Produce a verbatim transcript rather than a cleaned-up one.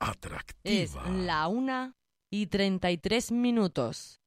atractiva. Es la una y treinta y tres minutos.